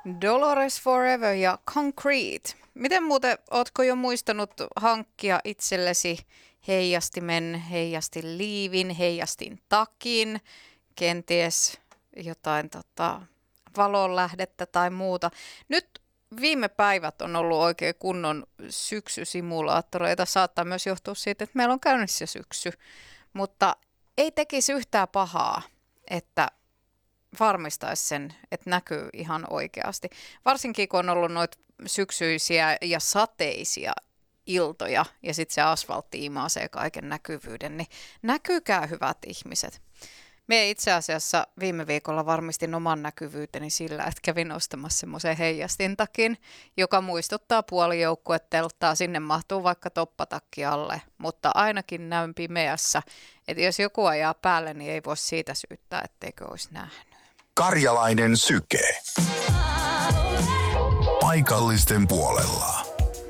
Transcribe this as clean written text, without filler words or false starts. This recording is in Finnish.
Dolores Forever ja Concrete. Miten muuten, ootko jo muistanut hankkia itsellesi heijastimen, heijastinliivin, heijastin takin, kenties jotain valonlähdettä tai muuta? Nyt viime päivät on ollut oikein kunnon syksysimulaattoreita. Saattaa myös johtua siitä, että meillä on käynnissä syksy, mutta ei tekisi yhtään pahaa, että varmistaisi sen, että näkyy ihan oikeasti. Varsinkin kun on ollut noita syksyisiä ja sateisia iltoja ja sitten se asfaltti imaisee kaiken näkyvyyden, niin näkyykää hyvät ihmiset. Me itse asiassa viime viikolla varmistin oman näkyvyyteni sillä, että kävin ostamassa semmoisen heijastintakin, joka muistuttaa puolijoukkueteltaa. Sinne mahtuu vaikka toppatakki alle, mutta ainakin näyn pimeässä. Että jos joku ajaa päälle, niin ei voi siitä syyttää, etteikö olisi nähnyt. Karjalainen syke. Paikallisten puolella.